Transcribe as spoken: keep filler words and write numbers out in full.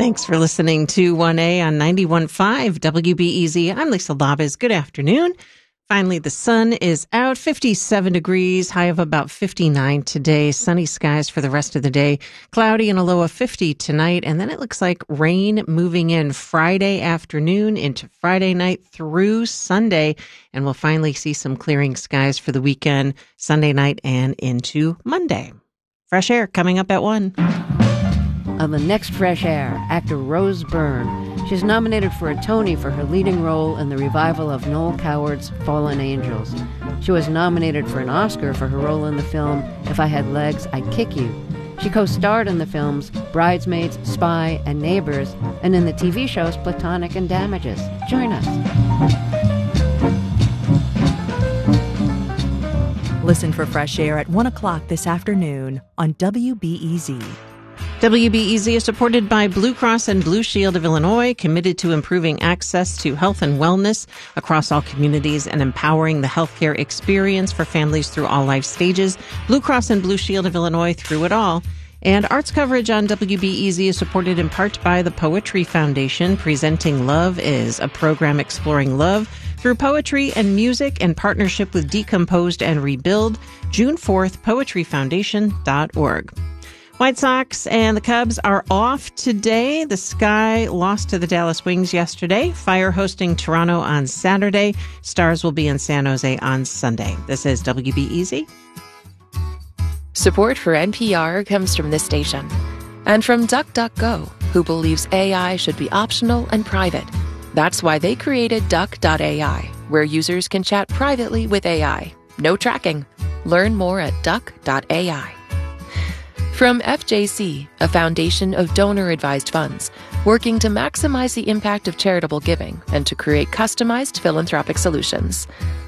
Thanks for listening to one A on ninety-one point five W B E Z. I'm Lisa Labez. Good afternoon. Finally, the sun is out, fifty-seven degrees, high of about fifty-nine today. Sunny skies for the rest of the day. Cloudy and a low of fifty tonight. And then it looks like rain moving in Friday afternoon into Friday night through Sunday. And we'll finally see some clearing skies for the weekend, Sunday night and into Monday. Fresh air coming up at one. On the next Fresh Air, actor Rose Byrne. She's nominated for a Tony for her leading role in the revival of Noel Coward's Fallen Angels. She was nominated for an Oscar for her role in the film If I Had Legs, I'd Kick You. She co-starred in the films Bridesmaids, Spy, and Neighbors, and in the T V shows Platonic and Damages. Join us. Listen for Fresh Air at one o'clock this afternoon on W B E Z. W B E Z is supported by Blue Cross and Blue Shield of Illinois, committed to improving access to health and wellness across all communities and empowering the healthcare experience for families through all life stages. Blue Cross and Blue Shield of Illinois, through it all. And arts coverage on W B E Z is supported in part by the Poetry Foundation, presenting Love Is, a program exploring love through poetry and music in partnership with Decomposed and Rebuild. June fourth, poetry foundation dot org. White Sox and the Cubs are off today. The Sky lost to the Dallas Wings yesterday. Fire hosting Toronto on Saturday. Stars will be in San Jose on Sunday. This is W B E Z. Support for N P R comes from this station and from DuckDuckGo, who believes A I should be optional and private. That's why they created Duck dot A I, where users can chat privately with A I. No tracking. Learn more at Duck dot A I. From F J C, a foundation of donor-advised funds, working to maximize the impact of charitable giving and to create customized philanthropic solutions.